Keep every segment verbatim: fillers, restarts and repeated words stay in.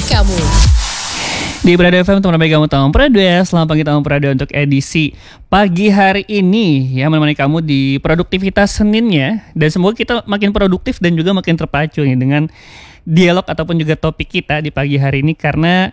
kamu. Di Prado F M, teman pegang utama Prado ya. Selamat pagi teman Prado untuk edisi pagi hari ini ya, menemani kamu di produktivitas Seninnya. Dan semoga kita makin produktif dan juga makin terpacu nih dengan dialog ataupun juga topik kita di pagi hari ini, karena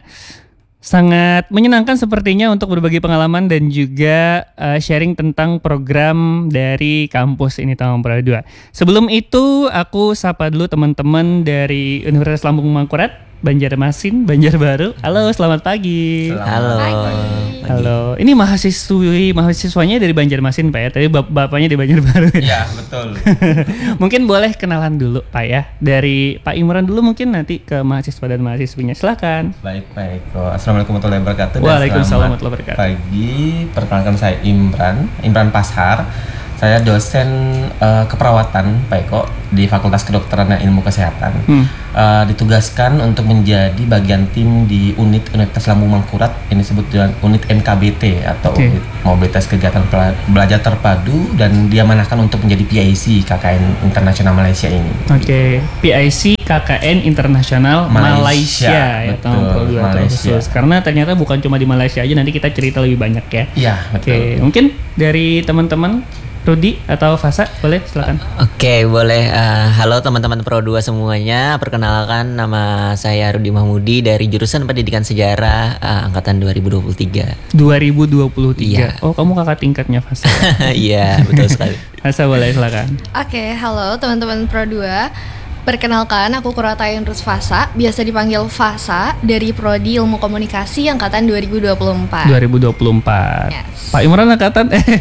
sangat menyenangkan sepertinya untuk berbagi pengalaman dan juga uh, sharing tentang program dari kampus ini Taman Prado. Sebelum itu aku sapa dulu teman-teman dari Universitas Lambung Mangkurat, Banjarmasin, Banjarbaru. Halo, selamat pagi. Selamat Halo. pagi. Halo. Ini mahasiswi mahasiswanya dari Banjarmasin Pak ya. Tadi bap- bapaknya di Banjarbaru. Iya, betul. Mungkin boleh kenalan dulu Pak ya. Dari Pak Imran dulu, mungkin nanti ke mahasiswa dan mahasiswinya. Silakan. Baik, baik. Oh, Assalamualaikum warahmatullahi wabarakatuh. Dan Waalaikumsalam selamat warahmatullahi wabarakatuh. Pagi. Perkenalkan saya Imran, Imran Pashar. Saya dosen uh, keperawatan Pak Eko di Fakultas Kedokteran dan Ilmu Kesehatan. Hmm. Uh, ditugaskan untuk menjadi bagian tim di unit Universitas Lambung Mangkurat, ini disebut dengan unit M K B T atau okay. unit mobilitas kegiatan Pela- belajar terpadu, dan diamanahkan untuk menjadi P I C K K N Internasional Malaysia ini. Oke, okay. P I C K K N Internasional Malaysia, Malaysia ya, betul, Malaysia. Khusus. Karena ternyata bukan cuma di Malaysia aja, nanti kita cerita lebih banyak ya. Iya, betul. Oke, okay. Mungkin dari teman-teman Rudi atau Fasa, boleh silakan. Oke, okay, boleh. Uh, halo teman-teman Pro dua semuanya. Perkenalkan, nama saya Rudi Mahmudi dari jurusan Pendidikan Sejarah uh, angkatan dua ribu dua puluh tiga. dua ribu dua puluh tiga. Iya. Oh, kamu kakak tingkatnya Fasa. Iya, betul sekali. Fasa, boleh silakan. Oke, okay, halo teman-teman Pro dua. Perkenalkan, aku Kurata Yunus Fasa, biasa dipanggil Fasa, dari Prodi Ilmu Komunikasi angkatan dua ribu dua puluh empat. dua ribu dua puluh empat. Yes. Pak Imran angkatan eh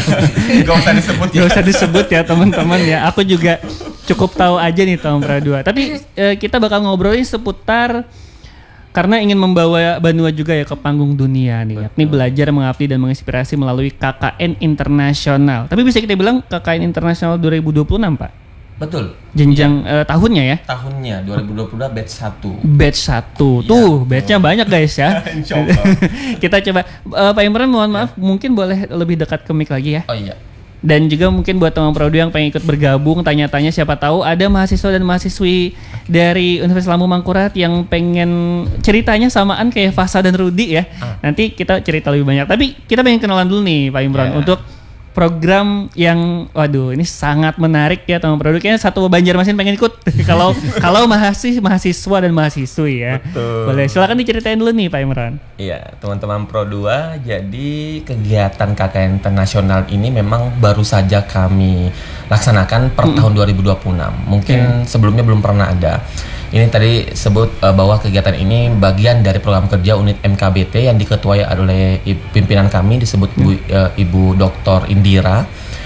Gak usah disebut ya. Gak usah disebut ya teman-teman ya. Aku juga cukup tahu aja nih tahun Pradua. Tapi eh, kita bakal ngobrolin seputar, karena ingin membawa Banua juga ya ke panggung dunia nih. Yakni belajar, mengabdi dan menginspirasi melalui K K N Internasional. Tapi bisa kita bilang K K N Internasional dua ribu dua puluh enam Pak? Betul. Jenjang ya. uh, tahunnya ya? Tahunnya dua ribu dua puluh dua batch satu. Batch satu. Ya, tuh, batchnya banyak guys ya. Insyaallah. Kita coba uh, Pak Imran, mohon maaf ya. Mungkin boleh lebih dekat ke mic lagi ya. Oh iya. Dan juga mungkin buat teman Prado yang pengen ikut bergabung, tanya-tanya, siapa tahu ada mahasiswa dan mahasiswi dari Universitas Lambung Mangkurat yang pengen ceritanya samaan kayak Fasa dan Rudi ya. Ah. Nanti kita cerita lebih banyak. Tapi kita pengen kenalan dulu nih Pak Imran yeah. untuk program yang, waduh, ini sangat menarik ya teman Prado. Kayaknya satu Banjarmasin pengen ikut. Kalau kalau mahasiswa mahasiswa dan mahasiswi ya. Betul. Boleh, silakan diceritain dulu nih Pak Imran. Iya, teman-teman Pro dua, jadi kegiatan K K N Internasional ini memang baru saja kami laksanakan per hmm. tahun dua ribu dua puluh enam. Mungkin okay. sebelumnya belum pernah ada. Ini tadi sebut uh, bahwa kegiatan ini bagian dari program kerja unit M K B T yang diketuai oleh pimpinan kami disebut hmm. Bu, uh, Ibu Doktor Indira,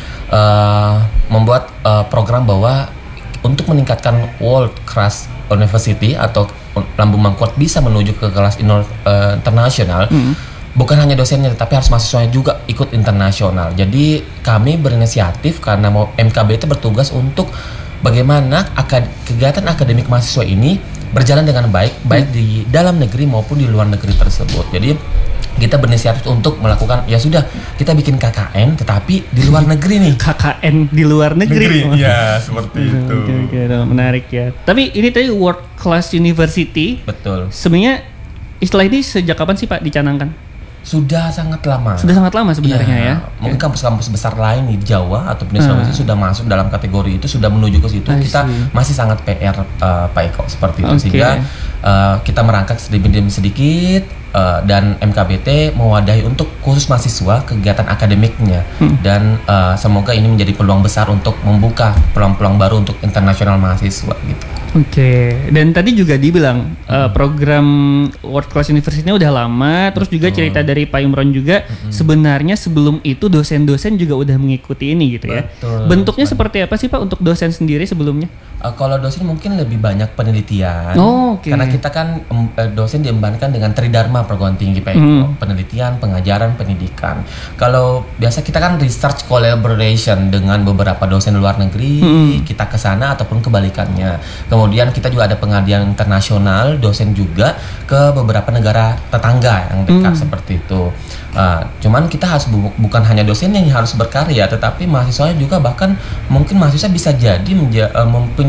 uh, membuat uh, program bahwa untuk meningkatkan world class university atau Lambung Mangkurat bisa menuju ke kelas ino, uh, internasional. Hmm. Bukan hanya dosennya, tapi harus mahasiswanya juga ikut internasional. Jadi kami berinisiatif karena mau M K B T bertugas untuk bagaimana akad, kegiatan akademik mahasiswa ini berjalan dengan baik, baik di dalam negeri maupun di luar negeri tersebut. Jadi kita berinisiatif untuk melakukan, ya sudah, kita bikin K K N tetapi di luar negeri nih. K K N di luar negeri. negeri. Ya, seperti itu. Oke, oke, menarik ya. Tapi ini tadi World Class University. Betul. Sebenarnya istilah ini sejak kapan sih Pak dicanangkan? Sudah sangat lama. Sudah sangat lama sebenarnya ya. ya. Mungkin kampus-kampus besar lain di Jawa atau di Sulawesi hmm. sudah masuk dalam kategori itu, sudah menuju ke situ. Kita masih sangat P R uh, Pak Eko seperti itu, okay. Sehingga uh, kita merangkak sedikit demi sedikit uh, dan M K B T mewadahi untuk khusus mahasiswa kegiatan akademiknya hmm. dan uh, semoga ini menjadi peluang besar untuk membuka peluang-peluang baru untuk internasional mahasiswa gitu. Oke, okay. Dan tadi juga dibilang hmm. uh, program World Class University ini udah lama, terus juga cerita dari Pak Imran juga hmm. sebenarnya sebelum itu dosen-dosen juga udah mengikuti ini gitu ya. Betul. Bentuknya Betul. Seperti apa sih Pak untuk dosen sendiri sebelumnya? Uh, kalau dosen mungkin lebih banyak penelitian, oh, okay. karena kita kan um, dosen diembankan dengan Tridharma perguruan tinggi Pak Eko, hmm. penelitian, pengajaran, pendidikan. Kalau biasa kita kan research collaboration dengan beberapa dosen luar negeri, hmm. kita ke sana ataupun kebalikannya. Kemudian kita juga ada pengabdian internasional, dosen juga ke beberapa negara tetangga yang dekat hmm. seperti itu. Uh, cuman kita harus bu- bukan hanya dosen yang harus berkarya, tetapi mahasiswanya juga, bahkan mungkin mahasiswa bisa jadi menja- uh, mempunyai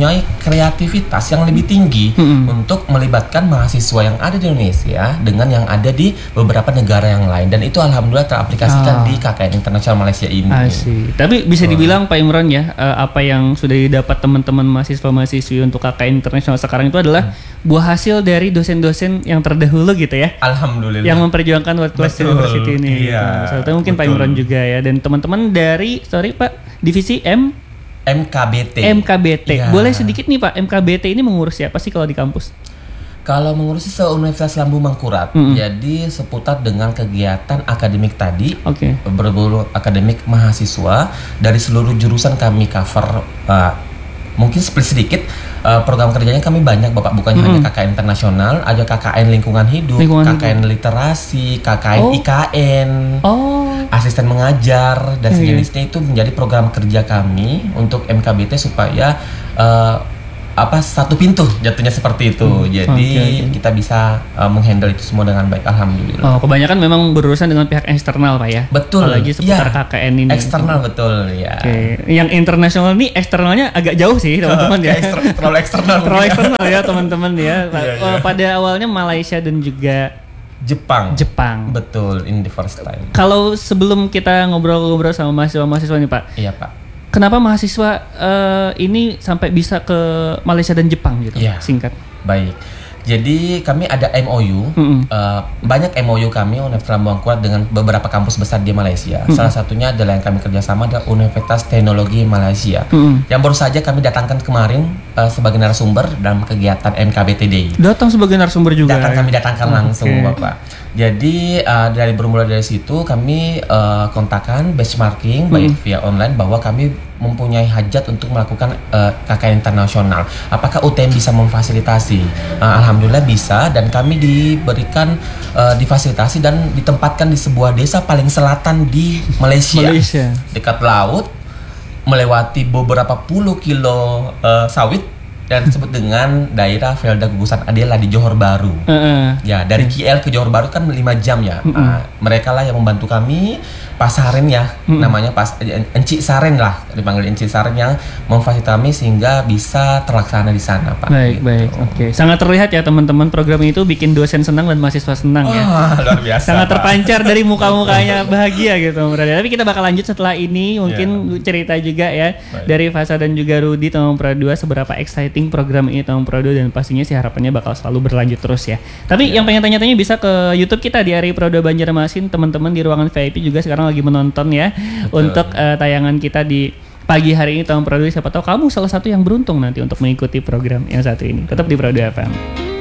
mempunyai kreativitas yang lebih tinggi Mm-mm. untuk melibatkan mahasiswa yang ada di Indonesia dengan yang ada di beberapa negara yang lain, dan itu alhamdulillah teraplikasikan Ah. di K K N Internasional Malaysia ini. Asik. Tapi bisa dibilang Pak Imran ya, eh, apa yang sudah didapat teman-teman mahasiswa-mahasiswi untuk K K N Internasional sekarang itu adalah buah hasil dari dosen-dosen yang terdahulu gitu ya, Alhamdulillah. yang memperjuangkan World Class Betul. University ini. Iya, gitu. Salah satu mungkin Pak betul. Imran juga ya, dan teman-teman dari sorry Pak divisi M M K B T. M K B T. Iya. Boleh sedikit nih Pak, M K B T ini mengurus siapa sih kalau di kampus? Kalau mengurusi se-Universitas Lambung Mangkurat, Mm-mm. jadi seputar dengan kegiatan akademik tadi, Oke. berburu akademik mahasiswa dari seluruh jurusan kami cover. uh, mungkin split sedikit uh, program kerjanya kami banyak Bapak, bukannya Mm-mm. hanya K K N internasional, ada K K N lingkungan hidup, Lingkungan K K N literasi, K K N Oh. I K N, Oh. asisten mengajar dan Iya. sejenisnya. Itu menjadi program kerja kami untuk M K B T supaya uh, apa satu pintu jatuhnya seperti itu. Jadi oke, oke. kita bisa uh, menghandle itu semua dengan baik, alhamdulillah. Oh, kebanyakan memang berurusan dengan pihak eksternal Pak ya. Betul. Apalagi seputar Iya. K K N ini. Eksternal betul ya. Oke, yang internasional nih eksternalnya agak jauh sih teman-teman ya. Ekstra- terlalu eksternal. Terlalu mungkin. eksternal ya teman-teman ya. Iya, iya. Eh, Pada awalnya Malaysia dan juga Jepang. Jepang. Betul, in the first time. Kalau sebelum kita ngobrol-ngobrol sama mahasiswa-mahasiswa nih Pak, Iya, Pak. kenapa mahasiswa eh, ini sampai bisa ke Malaysia dan Jepang gitu? Iya. Singkat. Baik. Jadi kami ada M O U, Mm-mm. eh, banyak M O U kami Universitas Lambung Mangkurat dengan beberapa kampus besar di Malaysia. Mm-mm. Salah satunya adalah yang kami kerjasama adalah Universitas Teknologi Malaysia, Mm-mm. yang baru saja kami datangkan kemarin eh, sebagai narasumber dalam kegiatan M K B T Day. Datang sebagai narasumber juga. Datang ya? kami datangkan langsung Oke. Bapak. Jadi uh, dari bermula dari situ kami uh, kontakkan benchmarking baik via online bahwa kami mempunyai hajat untuk melakukan uh, K K N internasional. Apakah U T M bisa memfasilitasi? Uh, Alhamdulillah bisa, dan kami diberikan uh, difasilitasi dan ditempatkan di sebuah desa paling selatan di Malaysia, Malaysia. dekat laut, melewati beberapa puluh kilo uh, sawit, dan disebut dengan daerah Velda Gugusan Adela di Johor Bahru. Heeh. Ya, dari K L ke Johor Bahru kan lima jam ya. Mm-mm. Nah, mereka lah yang membantu kami, Pak Saren ya, Mm-mm. namanya Pas Encik Saren lah, dipanggil Encik Saren, yang memfasilitasi kami sehingga bisa terlaksana di sana, Pak. Baik, Gitu. baik. Oke. Sangat terlihat ya teman-teman, program itu bikin dosen senang dan mahasiswa senang ya. Wah, luar biasa. Sangat Pak. terpancar dari muka-mukanya bahagia gitu berarti. Tapi kita bakal lanjut setelah ini, mungkin cerita juga ya Baik. dari Fasa dan juga Rudi Taman Pro dua seberapa exciting program ini Taman Pro dua, dan pastinya sih harapannya bakal selalu berlanjut terus ya. Tapi yang pengen tanya-tanya bisa ke YouTube kita di Ari Pro dua Banjarmasin. Teman-teman di ruangan V I P juga sekarang lagi menonton ya untuk eh, tayangan kita di pagi hari ini Taman Pro dua. Siapa tahu kamu salah satu yang beruntung nanti untuk mengikuti program yang satu ini. Tetap di Pro dua F M.